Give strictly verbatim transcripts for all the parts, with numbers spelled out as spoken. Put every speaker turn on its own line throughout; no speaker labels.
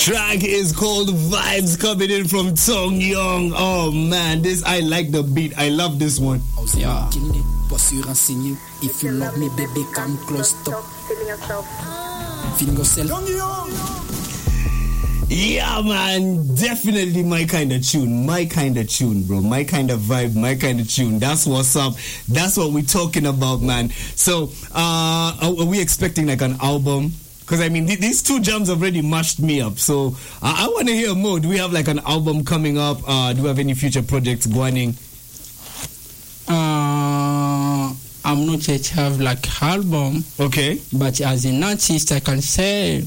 Track is called Vibes, coming in from Tong Young. Oh man, this I like the beat. I love this one.
Yeah. If you love me, baby, come close. Stop feeling yourself. Feeling yourself.
Yeah, man, definitely my kind of tune. My kind of tune, bro. My kind of vibe. My kind of tune. That's what's up. That's what we're talking about, man. So, uh, are we expecting like an album? Because, I mean, th- these two jams already mashed me up. So, uh, I want to hear more. Do we have, like, an album coming up? Uh, do we have any future projects going?
Uh, I'm not yet have, like, album.
Okay.
But as an artist, I can say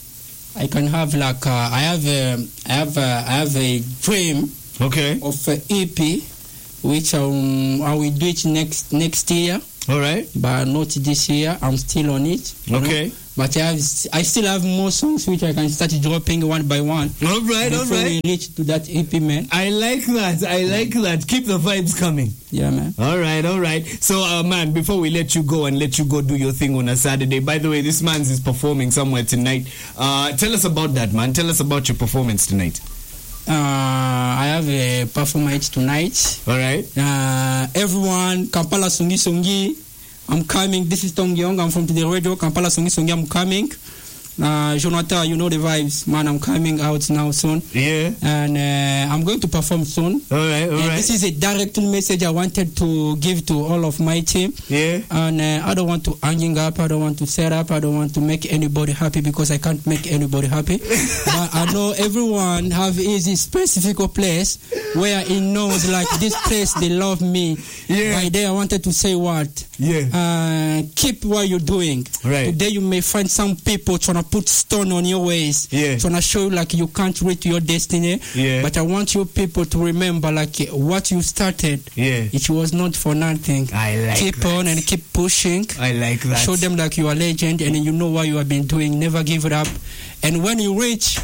I can have, like, uh, I have a, I have a, I have a dream
okay.
of an E P, which um, I will do it next next year.
All right.
But not this year. I'm still on it.
Okay.
Know? But I have, I still have more songs which I can start dropping one by one.
All right, all right.
Before we reach to that E P, man.
I like that. I like that. Keep the vibes coming.
Yeah, man.
All right, all right. So, uh, man, before we let you go and let you go do your thing on a Saturday, by the way, this man's is performing somewhere tonight. Uh, tell us about that, man. Tell us about your performance tonight.
Uh, I have a performance tonight.
All right.
Uh, everyone, Kampala Songi Songi. I'm coming. This is Tong Young. I'm from the radio. Kampala Songi Songi. I'm coming. Uh, Jonathan, you know the vibes, man. I'm coming out now soon.
Yeah.
And uh, I'm going to perform soon.
All right, all
and
right.
This is a direct message I wanted to give to all of my team.
Yeah.
And uh, I don't want to hanging up. I don't want to set up. I don't want to make anybody happy because I can't make anybody happy. But I know everyone have easy specific place where he knows like this place they love me.
Yeah.
By there I wanted to say what?
Yeah.
Uh, keep what you're doing.
Right.
Today you may find some people trying to put stone on your ways.
Yeah.
Trying to show you like you can't reach your destiny.
Yeah.
But I want you people to remember like what you started.
Yeah.
It was not for nothing.
I like
Keep
that.
on and keep pushing.
I like that.
Show them like you are a legend and you know what you have been doing. Never give it up. And when you reach,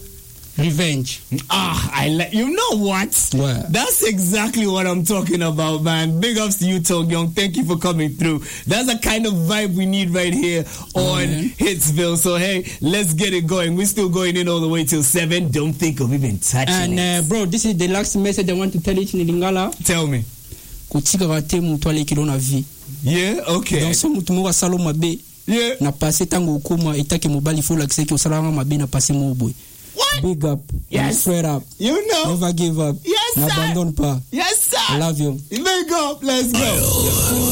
revenge.
Ah, I like. You know what?
What?
That's exactly what I'm talking about, man. Big ups to you, Tong Young. Thank you for coming through. That's the kind of vibe we need right here on
Mm-hmm.
Hitsville. So hey, let's get it going. We're still going in all the way till seven. Don't think of even touching
And
it.
uh, bro, this is the last message I want to tell you in Lingala.
Tell me.
Kutika wate mutu alekilo na vi.
Yeah. Okay.
Dans son mutu mwa salo mabe.
Yeah.
Na passe tango ukuma itake mobali fula kiseki usalama mabe na passe mobwe.
What?
Big up.
Yes.
Straight up.
You know.
Never give up.
Yes, sir.
N'abandonne pas.
Yes, sir.
I love you.
Big up. Let's go.